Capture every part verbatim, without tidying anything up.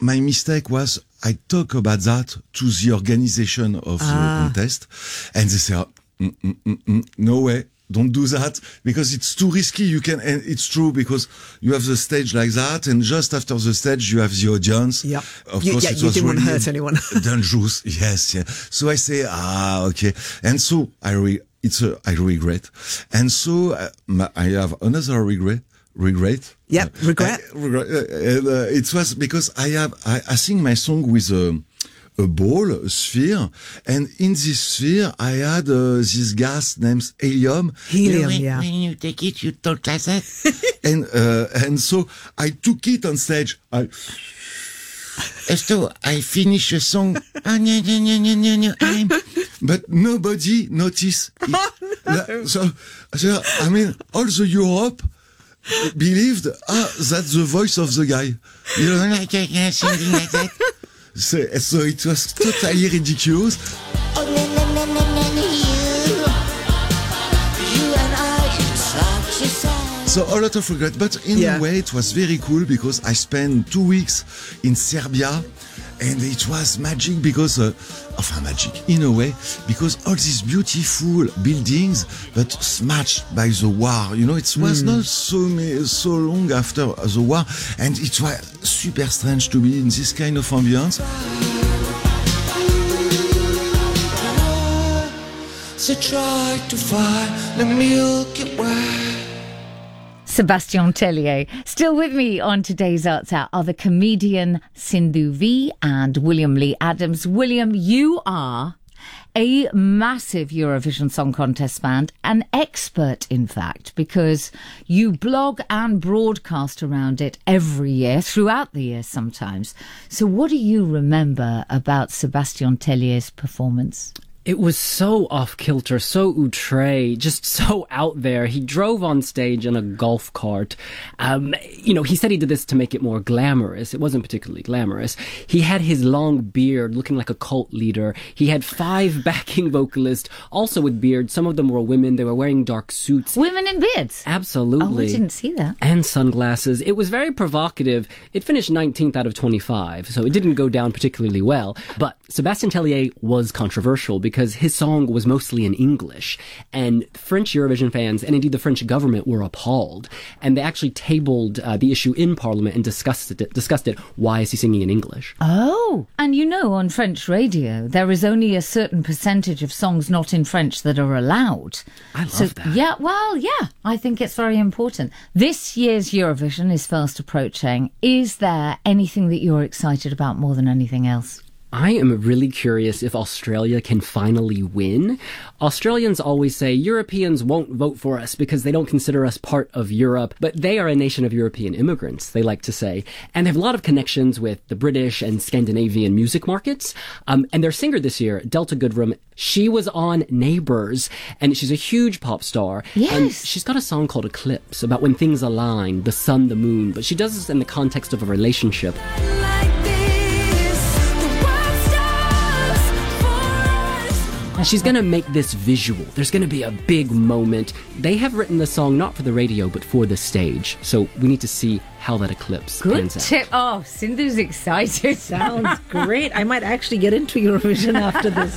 my mistake was I talk about that to the organization of ah. the contest, and they say, oh, mm, mm, mm, mm, no way. Don't do that because it's too risky. You can, and it's true because you have the stage like that, and just after the stage you have the audience. Yeah, of you, course, yeah, it you was didn't really want to hurt anyone. dangerous. Yes, yeah. So I say, ah, okay, and so I re- it's a I regret, and so uh, my, I have another regret. Regret. Yeah, regret. Uh, regret. Uh, and, uh, it was because I have I, I sing my song with a. a ball, a sphere, and in this sphere I had uh, this gas named helium. Helium, when, yeah. When you take it, you talk like that. and uh, and so I took it on stage. I so I finish a song. Oh, no, no, no, no, no, no. I'm... But nobody noticed it. Oh, no. So, so I mean, all the Europe believed ah that's the voice of the guy. You don't like uh, something like that. So, so it was totally ridiculous. Oh, no, no, no, no, no, no, you, you and I should such a song. So a lot of regret, but in yeah. a way it was very cool because I spent two weeks in Serbia, and it was magic because, uh, enfin magic in a way, because all these beautiful buildings but smashed by the war. You know, it was mm. not so so long after the war, and it was super strange to be in this kind of ambience. So try to find the Milky Way. Sébastien Tellier. Still with me on today's Arts Hour are the comedian Sindhu V and William Lee Adams. William, you are a massive Eurovision Song Contest fan, an expert, in fact, because you blog and broadcast around it every year, throughout the year sometimes. So what do you remember about Sébastien Tellier's performance? It was so off-kilter, so outre, just so out there. He drove on stage in a golf cart. Um, you know, he said he did this to make it more glamorous. It wasn't particularly glamorous. He had his long beard looking like a cult leader. He had five backing vocalists, also with beards. Some of them were women. They were wearing dark suits. Women in beards? Absolutely. Oh, I didn't see that. And sunglasses. It was very provocative. It finished nineteenth out of twenty-five, so it didn't go down particularly well. But Sébastien Tellier was controversial because because his song was mostly in English, and French Eurovision fans and indeed the French government were appalled, and they actually tabled uh, the issue in Parliament and discussed it, discussed it. Why is he singing in English? Oh, and you know, on French radio, there is only a certain percentage of songs not in French that are allowed. I love so, that. Yeah, well, yeah, I think it's very important. This year's Eurovision is fast approaching. Is there anything that you're excited about more than anything else? I am really curious if Australia can finally win. Australians always say Europeans won't vote for us because they don't consider us part of Europe, but they are a nation of European immigrants, they like to say, and they have a lot of connections with the British and Scandinavian music markets. Um, and their singer this year, Delta Goodrem, she was on Neighbours, and she's a huge pop star. Yes. And she's got a song called Eclipse about when things align, the sun, the moon, but she does this in the context of a relationship. She's going to make this visual. There's going to be a big moment. They have written the song not for the radio, but for the stage. So we need to see how that eclipse Good pans out. tip. Oh, Sindhu's excited. Sounds great. I might actually get into Eurovision after this.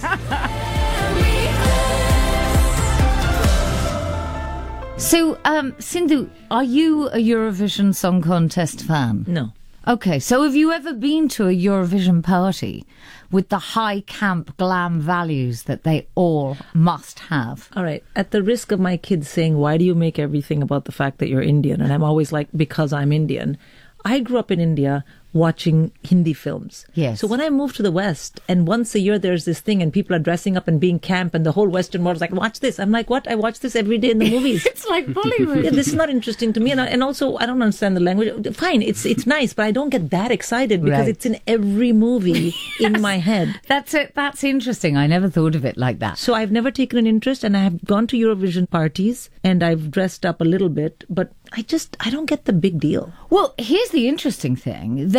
So, um, Sindhu, are you a Eurovision Song Contest fan? No. Okay, so have you ever been to a Eurovision party with the high camp glam values that they all must have? All right. At the risk of my kids saying, why do you make everything about the fact that you're Indian? And I'm always like, because I'm Indian. I grew up in India watching Hindi films. Yes. So when I moved to the West, and once a year there's this thing and people are dressing up and being camp and the whole Western world is like, watch this. I'm like, what? I watch this every day in the movies. It's like Bollywood. Yeah, this is not interesting to me. And, I, and also, I don't understand the language. Fine, it's it's nice, but I don't get that excited because Right. it's in every movie in my head. That's it. That's interesting. I never thought of it like that. So I've never taken an interest, and I have gone to Eurovision parties and I've dressed up a little bit, but I just, I don't get the big deal. Well, here's the interesting thing. They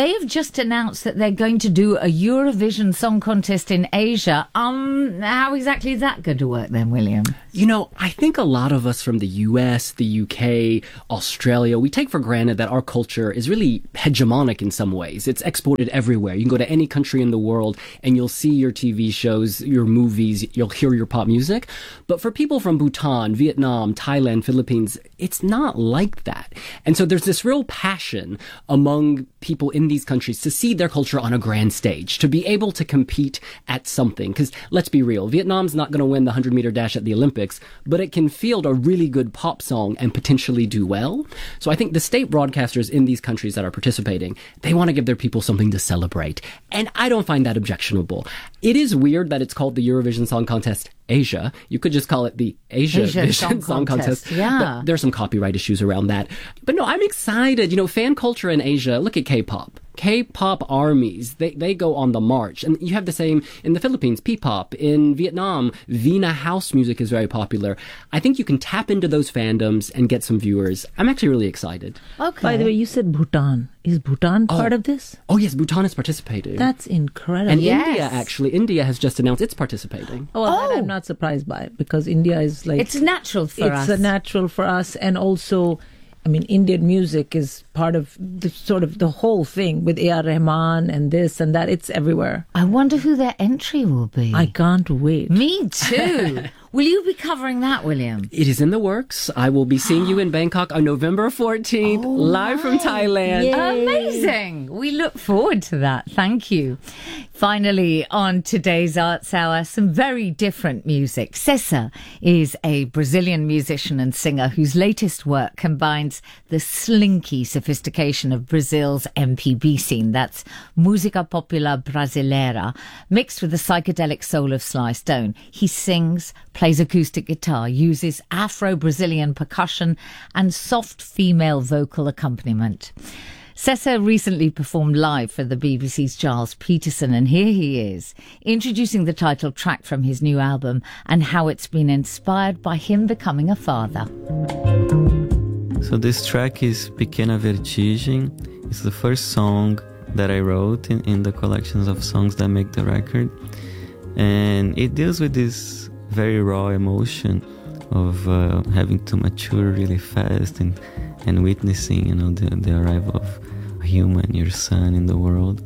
they have just announced that they're going to do a Eurovision Song Contest in Asia. Um, how exactly is that going to work then, William? You know, I think a lot of us from the U S, the U K, Australia, we take for granted that our culture is really hegemonic in some ways. It's exported everywhere. You can go to any country in the world and you'll see your T V shows, your movies, you'll hear your pop music. But for people from Bhutan, Vietnam, Thailand, Philippines, it's not like that. And so there's this real passion among people in these countries to see their culture on a grand stage, to be able to compete at something. Because let's be real, Vietnam's not going to win the one hundred meter dash at the Olympics, but it can field a really good pop song and potentially do well. So I think the state broadcasters in these countries that are participating, they want to give their people something to celebrate. And I don't find that objectionable. It is weird that it's called the Eurovision Song Contest Asia. You could just call it the Asia, Asia Vision Song Song Contest, Contest. yeah. But there's some copyright issues around that. But no, I'm excited. You know, fan culture in Asia, look at K-pop. K-pop armies, they, they go on the march. And you have the same in the Philippines, P-pop. In Vietnam, Vina house music is very popular. I think you can tap into those fandoms and get some viewers. I'm actually really excited. Okay. By the way, you said Bhutan. Is Bhutan part Oh. of this? Oh, yes, Bhutan is participating. That's incredible. and Yes. India, actually. India has just announced it's participating. Oh, well, that Oh. I'm not surprised by, because India is like... It's natural for it's us. a natural for us. And also, I mean, Indian music is part of the sort of the whole thing with A R. Rahman and this and that. It's everywhere. I wonder who their entry will be. I can't wait. Me too. Will you be covering that, William? It is in the works. I will be seeing you in Bangkok on November fourteenth, live from Thailand. Amazing. We look forward to that. Thank you. Finally, on today's Arts Hour, some very different music. Cessa is a Brazilian musician and singer whose latest work combines the slinky sophistication of Brazil's M P B scene, that's Música Popular Brasileira, mixed with the psychedelic soul of Sly Stone. He sings, plays acoustic guitar, uses Afro-Brazilian percussion and soft female vocal accompaniment. Cessa recently performed live for the B B C's Giles Peterson, and here he is, introducing the title track from his new album and how it's been inspired by him becoming a father. So this track is Pequena Vertigem. It's the first song that I wrote in, in the collections of songs that make the record. And it deals with this very raw emotion of uh, having to mature really fast and, and witnessing, you know, the, the arrival of a human, your son, in the world.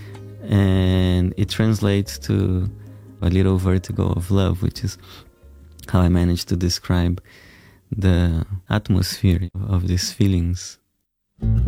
And it translates to a little vertigo of love, which is how I managed to describe the atmosphere of these feelings.